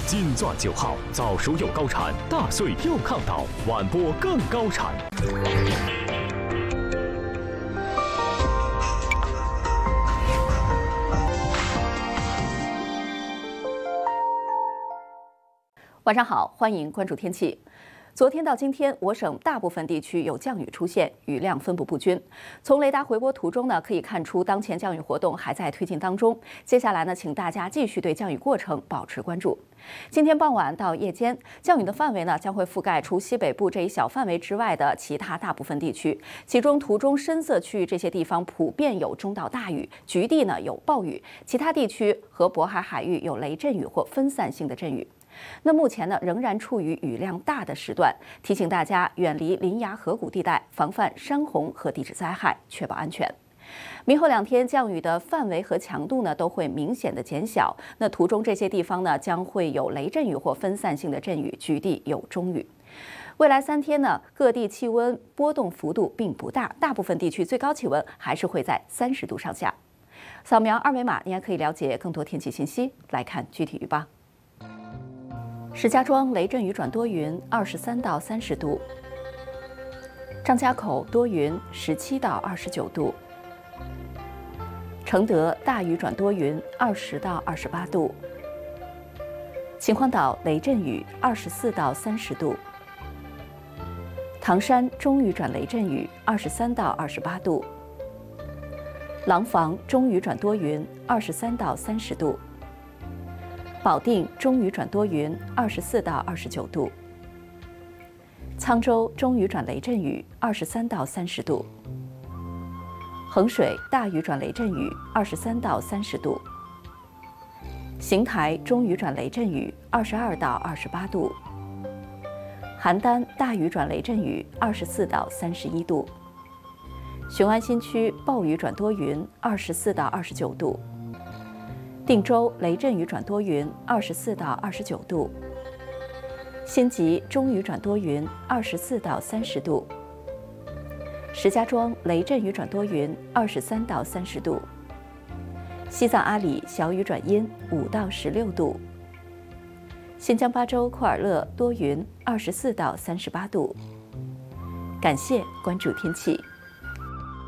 金钻9号，早熟又高产，大睡又抗倒，晚播更高产。 晚上好，欢迎关注天气。昨天到今天，我省大部分地区有降雨出现，雨量分布不均。从雷达回波图中呢，可以看出当前降雨活动还在推进当中。接下来呢，请大家继续对降雨过程保持关注。今天傍晚到夜间，降雨的范围呢将会覆盖除西北部这一小范围之外的其他大部分地区，其中图中深色区域这些地方普遍有中到大雨，局地呢有暴雨，其他地区和渤海海域有雷阵雨或分散性的阵雨。那目前呢，仍然处于雨量大的时段，提醒大家远离林崖河谷地带，防范山洪和地质灾害，确保安全。明后2天降雨的范围和强度呢都会明显的减小。那图中这些地方呢将会有雷阵雨或分散性的阵雨，局地有中雨。未来3天呢，各地气温波动幅度并不大，大部分地区最高气温还是会在30度上下。扫描2维码，你还可以了解更多天气信息。来看具体预报。石家庄雷阵雨转多云，23到30度；张家口多云，17到29度；承德大雨转多云，20到28度；秦皇岛雷阵雨，24到30度；唐山中雨转雷阵雨，23到28度；廊坊中雨转多云，23到30度；保定中雨转多云，24到29度；沧州中雨转雷阵雨，23到30度；衡水大雨转雷阵雨，23到30度；邢台中雨转雷阵雨，22到28度；邯郸大雨转雷阵雨，24到31度；雄安新区暴雨转多云，24到29度；定州雷阵雨转多云，24到29度；辛集中雨转多云，24到30度；石家庄雷阵雨转多云，23到30度；西藏阿里小雨转阴，5到16度；新疆巴州库尔勒多云，24到38度。感谢关注天气。